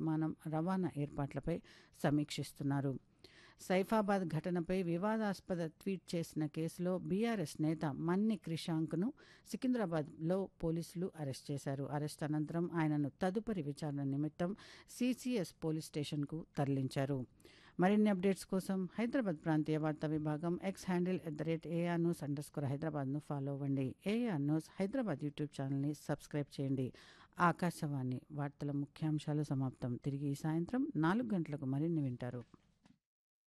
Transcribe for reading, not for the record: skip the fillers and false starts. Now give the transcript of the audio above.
రవాణా ఏర్పాట్లపై సమీక్షిస్తున్నారు. సైఫాబాద్ ఘటనపై వివాదాస్పద ట్వీట్ చేసిన కేసులో బీఆర్ఎస్ నేత మన్ని క్రిషాంక్ను సికింద్రాబాద్లో పోలీసులు అరెస్ట్ చేశారు. అరెస్ట్ అనంతరం ఆయనను తదుపరి విచారణ నిమిత్తం సీసీఎస్ పోలీస్ స్టేషన్కు తరలించారు. మరిన్ని అప్డేట్స్ కోసం హైదరాబాద్ ప్రాంతీయ వార్తా విభాగం ఎక్స్ హ్యాండిల్ @ARnews_హైదరాబాద్ను ఫాలో అవ్వండి. AR న్యూస్ హైదరాబాద్ యూట్యూబ్ ఛానల్ని సబ్స్క్రైబ్ చేయండి. ఆకాశవాణి వార్తల ముఖ్యాంశాలు సమాప్తం. తిరిగి ఈ సాయంత్రం 4 గంటలకు మరిన్ని వింటారు.